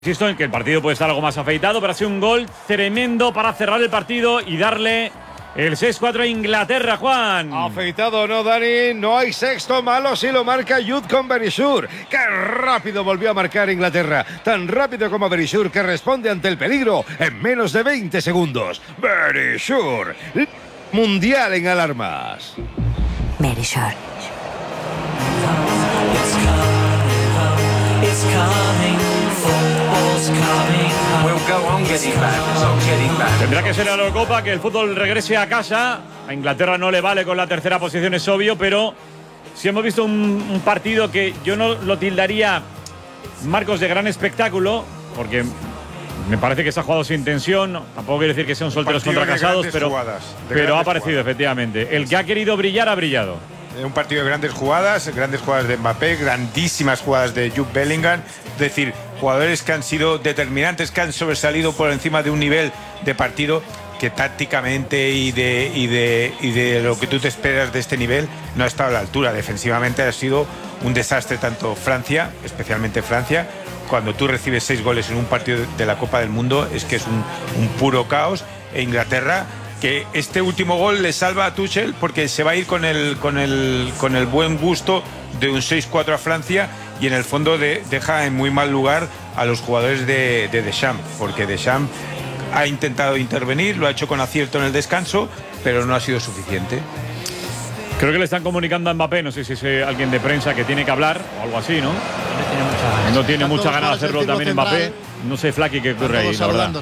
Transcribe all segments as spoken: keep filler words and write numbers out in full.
Insisto en que el partido puede estar algo más afeitado, pero ha sido un gol tremendo para cerrar el partido y darle el seis cuatro a Inglaterra, Juan. Afeitado o no, Dani, no hay sexto malo si lo marca Jude con Berisur. ¡Qué rápido volvió a marcar Inglaterra! Tan rápido como Berisur, que responde ante el peligro en menos de veinte segundos. Berisur, mundial en alarmas. Berisur. Tendrá que ser a la Eurocopa que el fútbol regrese a casa. A Inglaterra no le vale con la tercera posición, es obvio, pero si hemos visto un, un partido que yo no lo tildaría, Marcos, de gran espectáculo, porque me parece que se ha jugado sin tensión. Tampoco quiere decir que sean solteros contra casados, pero, jugadas, pero ha aparecido jugadas. Efectivamente. El que ha querido brillar ha brillado. Un partido de grandes jugadas, grandes jugadas de Mbappé, grandísimas jugadas de Jude Bellingham. Es decir, jugadores que han sido determinantes, que han sobresalido por encima de un nivel de partido que tácticamente y de, y de, y de lo que tú te esperas de este nivel no ha estado a la altura. Defensivamente ha sido un desastre tanto Francia, especialmente Francia. Cuando tú recibes seis goles en un partido de la Copa del Mundo es que es un, un puro caos. E Inglaterra, que este último gol le salva a Tuchel porque se va a ir con el, con el, con el buen gusto de un seis cuatro a Francia, y en el fondo de, deja en muy mal lugar a los jugadores de, de Deschamps, porque Deschamps ha intentado intervenir, lo ha hecho con acierto en el descanso, pero no ha sido suficiente. Creo que le están comunicando a Mbappé, no sé si es alguien de prensa que tiene que hablar o algo así, ¿no? No tiene mucha ganas de hacerlo también Mbappé. No sé, Flaky, qué ocurre ahí, la verdad.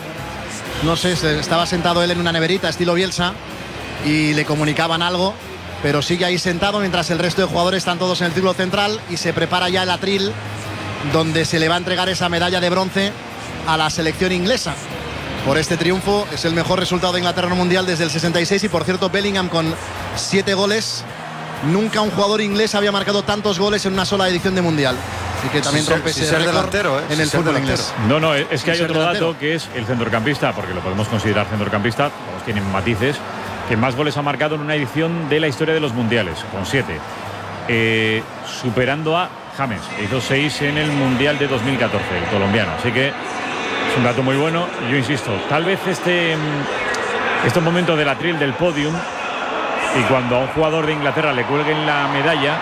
No sé, estaba sentado él en una neverita estilo Bielsa y le comunicaban algo, pero sigue ahí sentado mientras el resto de jugadores están todos en el círculo central y se prepara ya el atril donde se le va a entregar esa medalla de bronce a la selección inglesa por este triunfo. Es el mejor resultado de Inglaterra en un mundial desde el sesenta y seis, y por cierto Bellingham con siete goles. Nunca un jugador inglés había marcado tantos goles en una sola edición de mundial. Así que también si rompe ser, ese si récord delantero, ¿eh? en el si fútbol delantero. inglés. No, no, es que hay si otro delantero. dato que es el centrocampista, porque lo podemos considerar centrocampista, todos tienen matices, que más goles ha marcado en una edición de la historia de los mundiales, con siete, eh, superando a James, que hizo seis en el mundial de dos mil catorce, el colombiano. Así que es un dato muy bueno. Yo insisto, tal vez este, este momento del atril del podium, y cuando a un jugador de Inglaterra le cuelguen la medalla,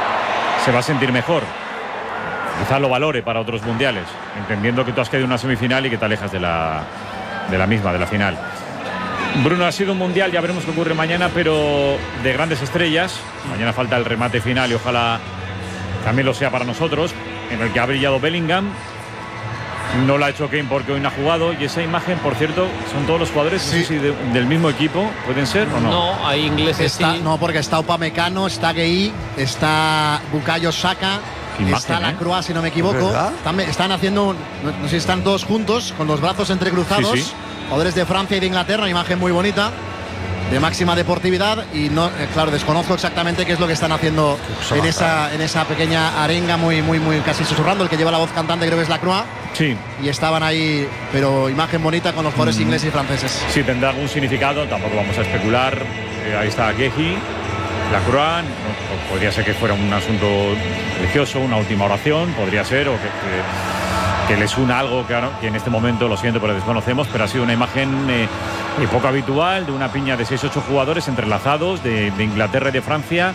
se va a sentir mejor. Quizá lo valore para otros mundiales, entendiendo que tú has caído en una semifinal y que te alejas de la, de la misma, de la final. Bruno, ha sido un mundial, ya veremos qué ocurre mañana, pero de grandes estrellas. Mañana falta el remate final y ojalá también lo sea para nosotros, en el que ha brillado Bellingham. No la ha hecho Kane porque hoy no ha jugado. Y esa imagen, por cierto, son todos los jugadores sí. no sé si de, del mismo equipo, ¿pueden ser o no? No, hay ingleses está, sí. No, porque está Upamecano, está Gueye, está Bukayo Saka, imagen, está ¿eh? Lacroix, si no me equivoco. Están, están haciendo, no, no sé si están todos juntos, con los brazos entrecruzados. Sí, sí. Jugadores de Francia y de Inglaterra, una imagen muy bonita, de máxima deportividad. Y no, eh, claro, desconozco exactamente qué es lo que están haciendo en esa, en esa pequeña arenga, muy, muy, muy casi susurrando. El que lleva la voz cantante creo que es Lacroix. Sí. Y estaban ahí, pero imagen bonita con los jugadores mm. ingleses y franceses. Sí, tendrá algún significado, tampoco vamos a especular. Eh, ahí está Gueye, Lacroix. No, podría ser que fuera un asunto religioso, una última oración, podría ser, o que, que, que les una algo claro, que en este momento, lo siento, pero desconocemos, pero ha sido una imagen eh, poco habitual, de una piña de seis ocho jugadores entrelazados, de, de Inglaterra y de Francia.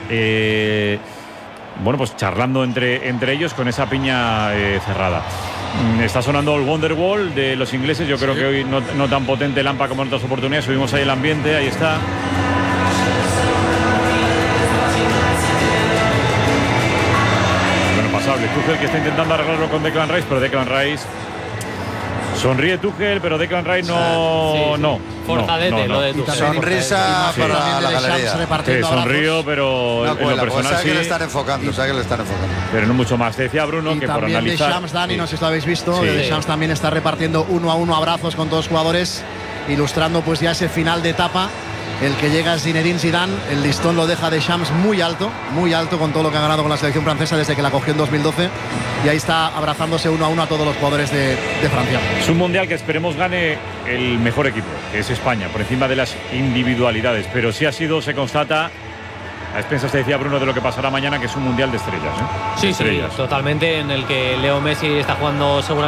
Eh, bueno, pues charlando entre, entre ellos con esa piña eh, cerrada. Está sonando el Wonderwall de los ingleses. Yo creo sí. que hoy no, no tan potente Lampa como en otras oportunidades. Subimos ahí el ambiente, ahí está. Bueno, pasable. Tuchel, que está intentando arreglarlo con Declan Rice, pero Declan Rice sonríe. Tuchel, pero Declan Rice no, sí, sí. no. Forzadete, no, no, lo de Tuchel. Sonrisa sí. para la galería. Sí, sonrío, pero no, en lo personal sabe sí. que le están enfocando, sabe que le están enfocando. Pero no mucho más. Te decía Bruno y que por analizar. Deschamps, Dani, sí. no sé si lo habéis visto. Sí. Deschamps también está repartiendo uno a uno abrazos con todos los jugadores, ilustrando pues ya ese final de etapa. El que llega es Zinedine Zidane. El listón lo deja Deschamps muy alto, muy alto con todo lo que ha ganado con la selección francesa desde que la cogió en dos mil doce. Y ahí está abrazándose uno a uno a todos los jugadores de, de Francia. Es un mundial que esperemos gane el mejor equipo, que es España, por encima de las individualidades. Pero sí ha sido, se constata, A expensas, te decía Bruno, de lo que pasará mañana, que es un mundial de estrellas. ¿eh? Sí, de estrellas. sí, totalmente, en el que Leo Messi está jugando seguramente